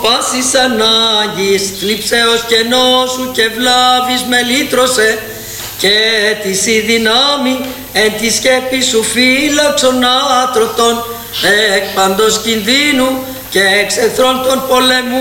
πάσης ανάγκης, θλίψεως κενός σου και βλάβης με λύτρωσε, και της η δυνάμει εν τη σκέπη σου φύλαξον άτρωτον, εκ παντός κινδύνου και εξ εχθρών των πολεμού.